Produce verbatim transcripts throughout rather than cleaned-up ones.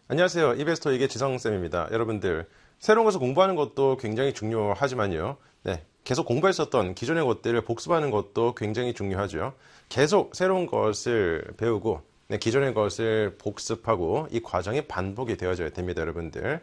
안녕하세요. 이베스터에게 지성쌤입니다. 여러분들, 새로운 것을 공부하는 것도 굉장히 중요하지만요. 네, 계속 공부했었던 기존의 것들을 복습하는 것도 굉장히 중요하죠. 계속 새로운 것을 배우고 네, 기존의 것을 복습하고 이 과정이 반복이 되어져야 됩니다. 여러분들.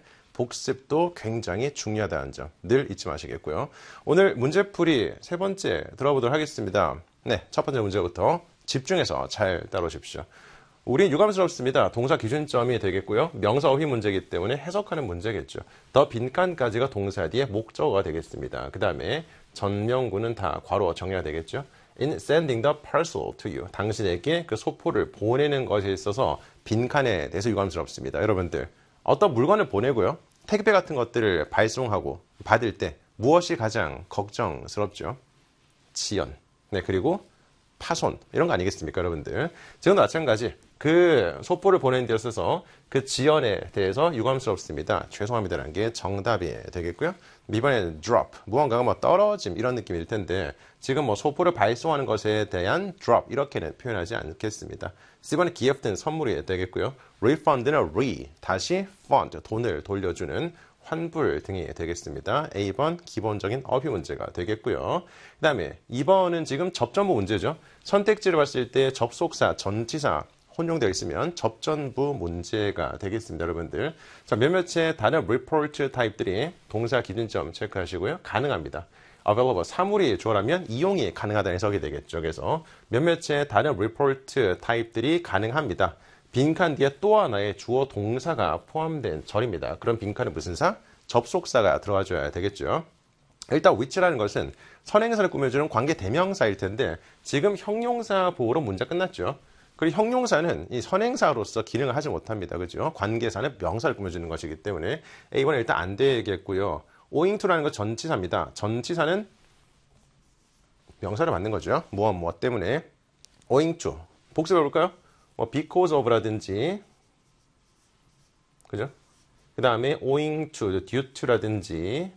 복습도 굉장히 중요하다는 점 늘 잊지 마시겠고요. 오늘 문제풀이 세 번째 들어보도록 하겠습니다. 네, 첫 번째 문제부터 집중해서 잘 따라오십시오. 우린 유감스럽습니다. 동사 기준점이 되겠고요. 명사 어휘 문제이기 때문에 해석하는 문제겠죠. 더 빈칸까지가 동사 뒤에 목적어가 되겠습니다. 그 다음에 전명구는 다 괄호 정리가 되겠죠. In sending the parcel to you. 당신에게 그 소포를 보내는 것에 있어서 빈칸에 대해서 유감스럽습니다. 여러분들, 어떤 물건을 보내고요. 택배 같은 것들을 발송하고 받을 때 무엇이 가장 걱정스럽죠? 지연. 네, 그리고 파손. 이런 거 아니겠습니까, 여러분들? 지금도 마찬가지. 그 소포를 보내는 데 있어서 그 지연에 대해서 유감스럽습니다. 죄송합니다라는 게 정답이 되겠고요. 이번에는 drop. 무언가가 뭐 떨어짐 이런 느낌일 텐데 지금 뭐 소포를 발송하는 것에 대한 drop 이렇게는 표현하지 않겠습니다. C번에 기업된 선물이 되겠고요. refund는 re. 다시 fund. 돈을 돌려주는 환불 등이 되겠습니다. A번 기본적인 어휘 문제가 되겠고요. 그 다음에 이 번은 지금 접전부 문제죠. 선택지를 봤을 때 접속사, 전치사 혼용되어 있으면 접전부 문제가 되겠습니다. 여러분들. 자, 몇몇의 단어 report 타입들이 동사 기준점 체크하시고요. 가능합니다. available, 사물이 주어라면 이용이 가능하다는 해석이 되겠죠. 그래서 몇몇의 단어 report 타입들이 가능합니다. 빈칸 뒤에 또 하나의 주어 동사가 포함된 절입니다. 그럼 빈칸은 무슨 사? 접속사가 들어가줘야 되겠죠. 일단 which라는 것은 선행사를 꾸며주는 관계 대명사일 텐데 지금 형용사 보호로 문제 끝났죠. 그리고 형용사는 이 선행사로서 기능을 하지 못합니다. 그죠? 관계사는 명사를 꾸며주는 것이기 때문에 A번은 일단 안 되겠고요. owing to라는 건 전치사입니다. 전치사는 명사를 만든 거죠. 무엇 무엇 때문에 owing to. 복습해 볼까요? 뭐 because of라든지 그죠? 그 다음에 owing to, due to라든지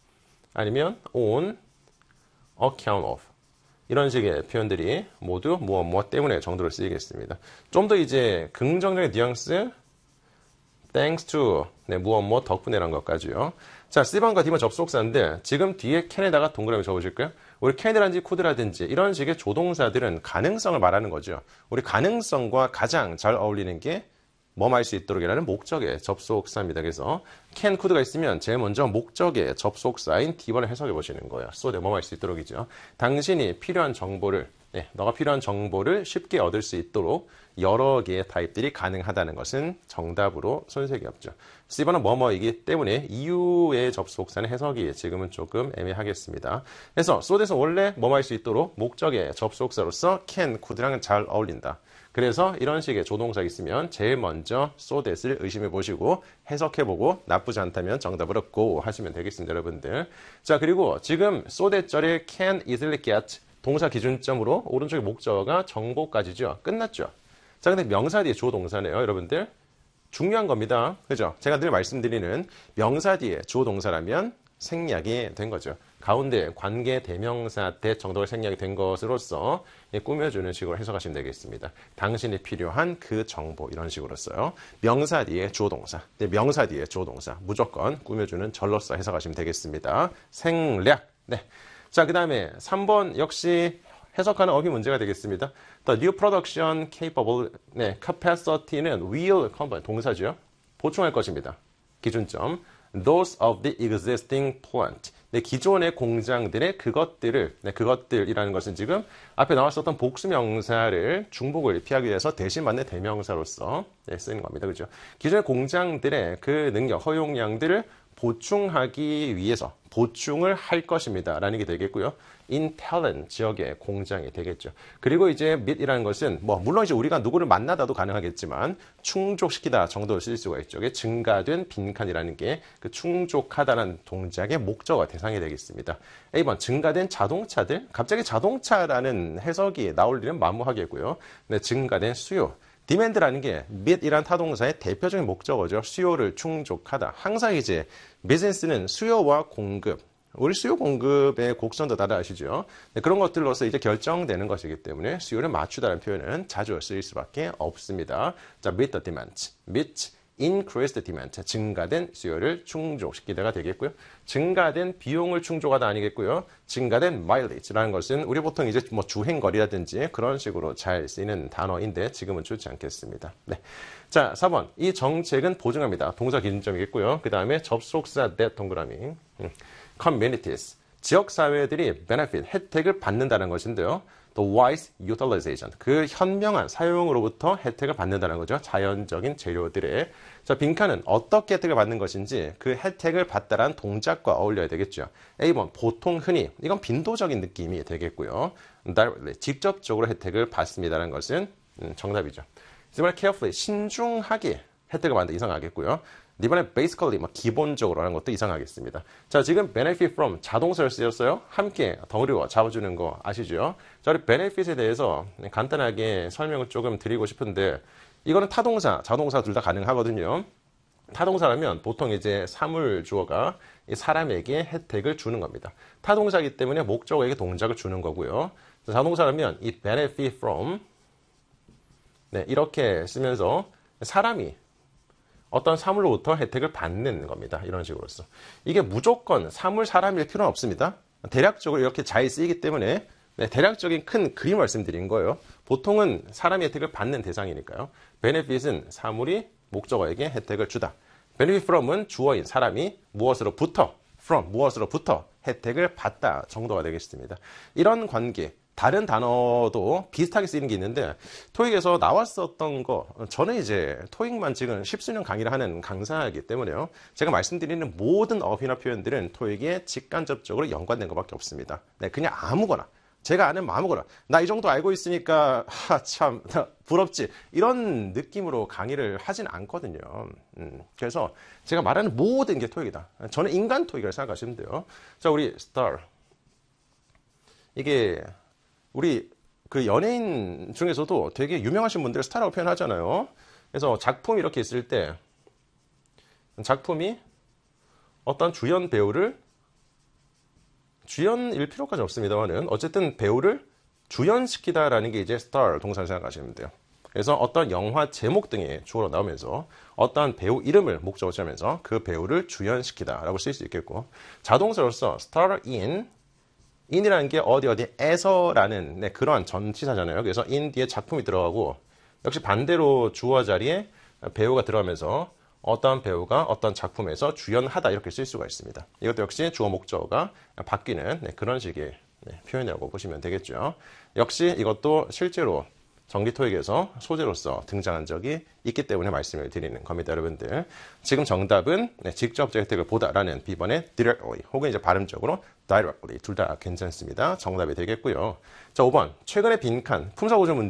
아니면 on account of 이런 식의 표현들이 모두 무엇 무엇 때문에 정도로 쓰이겠습니다. 좀 더 이제 긍정적인 뉘앙스 thanks to 네, 무엇 무엇 덕분에란 것까지요. 자, C번과 D번 접속사인데 지금 뒤에 can에다가 동그라미 적어줄까요? 우리 can이라든지 could라든지 이런 식의 조동사들은 가능성을 말하는 거죠. 우리 가능성과 가장 잘 어울리는 게 뭐할 수 있도록이라는 목적의 접속사입니다. 그래서 can, could가 있으면 제일 먼저 목적의 접속사인 D번을 해석해 보시는 거예요. so that 뭐할 수 있도록이죠. 당신이 필요한 정보를, 네, 너가 필요한 정보를 쉽게 얻을 수 있도록 여러 개의 타입들이 가능하다는 것은 정답으로 손색이 없죠. C번은 뭐뭐이기 때문에 이유의 접속사는 해석이 지금은 조금 애매하겠습니다. 그래서 so that은 원래 뭐할 수 있도록 목적의 접속사로서 can, could랑은 잘 어울린다. 그래서 이런 식의 조동사 있으면 제일 먼저 so that을 의심해 보시고 해석해 보고 나쁘지 않다면 정답으로 go 하시면 되겠습니다. 여러분들. 자, 그리고 지금 so that 절에 can easily get 동사 기준점으로 오른쪽에 목적어가 정보까지죠. 끝났죠. 자, 근데 명사 뒤에 주어 동사네요. 여러분들. 중요한 겁니다. 그죠? 제가 늘 말씀드리는 명사 뒤에 주어 동사라면 생략이 된 거죠. 가운데 관계 대명사 대 정도가 생략이 된 것으로서 꾸며주는 식으로 해석하시면 되겠습니다. 당신이 필요한 그 정보 이런 식으로 써요. 명사 뒤에 주어 동사, 명사 뒤에 주어 동사 무조건 꾸며주는 절로써 해석하시면 되겠습니다. 생략. 네. 자, 그 다음에 삼 번 역시 해석하는 어휘 문제가 되겠습니다. The new production capable, 네, capacity는 will combine 동사죠. 보충할 것입니다. 기준점. Those of the existing plant. 네, 기존의 공장들의 그것들을, 네, 그것들이라는 것은 지금 앞에 나왔었던 복수명사를 중복을 피하기 위해서 대신 맞는 대명사로서 네, 쓰이는 겁니다. 그죠? 기존의 공장들의 그 능력, 허용량들을 보충하기 위해서 보충을 할 것입니다. 라는 게 되겠고요. in talent 지역의 공장이 되겠죠. 그리고 이제 meet이라는 것은 뭐 물론 이제 우리가 누구를 만나다도 가능하겠지만 충족시키다 정도로 쓸 수가 있죠. 이게 증가된 빈칸이라는 게 그 충족하다라는 동작의 목적어 대상이 되겠습니다. A번 증가된 자동차들 갑자기 자동차라는 해석이 나올 일은 만무하겠고요. 네, 증가된 수요. demand라는 게 meet이란 타동사의 대표적인 목적어죠. 수요를 충족하다. 항상 이제 비즈니스는 수요와 공급, 우리 수요 공급의 곡선도 다들 아시죠? 네, 그런 것들로서 이제 결정되는 것이기 때문에 수요를 맞추다는 표현은 자주 쓰일 수밖에 없습니다. 자, meet the demand, meet increased demand, 증가된 수요를 충족시키다가 되겠고요. 증가된 비용을 충족하다 아니겠고요. 증가된 mileage라는 것은 우리 보통 이제 뭐 주행거리라든지 그런 식으로 잘 쓰이는 단어인데 지금은 좋지 않겠습니다. 네. 자, 사 번. 이 정책은 보증합니다. 동사 기준점이겠고요. 그 다음에 접속사 that 동그라미. 음. communities. 지역사회들이 benefit, 혜택을 받는다는 것인데요. 또 wise utilization, 그 현명한 사용으로부터 혜택을 받는다는 거죠. 자연적인 재료들의. 자, 빈칸은 어떻게 혜택을 받는 것인지 그 혜택을 받다라는 동작과 어울려야 되겠죠. A 번, 보통 흔히. 이건 빈도적인 느낌이 되겠고요. directly, 직접적으로 혜택을 받습니다라는 것은 음, 정답이죠. 이번에 carefully, 신중하게 혜택을 받는다 이상하겠고요. 이번에 basically, 뭐 기본적으로 하는 것도 이상하겠습니다. 자, 지금 benefit from 자동사를 쓰였어요. 함께 덩어리와 잡아주는 거 아시죠? 자, 우리 benefit에 대해서 간단하게 설명을 조금 드리고 싶은데 이거는 타동사, 자동사 둘 다 가능하거든요. 타동사라면 보통 이제 사물 주어가 이 사람에게 혜택을 주는 겁니다. 타동사이기 때문에 목적어에게 동작을 주는 거고요. 자동사라면 이 benefit from 네, 이렇게 쓰면서 사람이 어떤 사물로부터 혜택을 받는 겁니다. 이런 식으로서. 이게 무조건 사물, 사람일 필요는 없습니다. 대략적으로 이렇게 잘 쓰이기 때문에 네, 대략적인 큰 그림 말씀드린 거예요. 보통은 사람이 혜택을 받는 대상이니까요. benefit은 사물이 목적어에게 혜택을 주다. benefit from은 주어인 사람이 무엇으로부터, from 무엇으로부터 혜택을 받다 정도가 되겠습니다. 이런 관계. 다른 단어도 비슷하게 쓰이는 게 있는데 토익에서 나왔었던 거 저는 이제 토익만 지금 십수년 강의를 하는 강사이기 때문에요. 제가 말씀드리는 모든 어휘나 표현들은 토익에 직간접적으로 연관된 것밖에 없습니다. 네, 그냥 아무거나 제가 아는 아무거나 나 이 정도 알고 있으니까 하, 참 부럽지 이런 느낌으로 강의를 하진 않거든요. 음, 그래서 제가 말하는 모든 게 토익이다. 저는 인간 토익이라고 생각하시면 돼요. 자, 우리 star 이게 우리 그 연예인 중에서도 되게 유명하신 분들 스타라고 표현하잖아요. 그래서 작품이 이렇게 있을 때 작품이 어떤 주연 배우를 주연일 필요까지 없습니다만은 어쨌든 배우를 주연시키다라는 게 이제 스타 동사를 생각하시면 돼요. 그래서 어떤 영화 제목 등의 주어로 나오면서 어떤 배우 이름을 목적으로 하면서 그 배우를 주연시키다라고 쓸 수 있겠고 자동사로서 star in in이라는 게 어디 어디에서라는 네, 그러한 전치사잖아요. 그래서 in 뒤에 작품이 들어가고 역시 반대로 주어 자리에 배우가 들어가면서 어떤 배우가 어떤 작품에서 주연하다 이렇게 쓸 수가 있습니다. 이것도 역시 주어 목적어가 바뀌는 네, 그런 식의 네, 표현이라고 보시면 되겠죠. 역시 이것도 실제로 정기 토익에서 소재로서 등장한 적이 있기 때문에 말씀을 드리는 겁니다, 여러분들. 지금 정답은 네, 직접적 혜택을 보다라는 B번의 directly 혹은 이제 발음적으로 directly 둘 다 괜찮습니다. 정답이 되겠고요. 자, 오 번 최근의 빈칸 품사 구조 문제.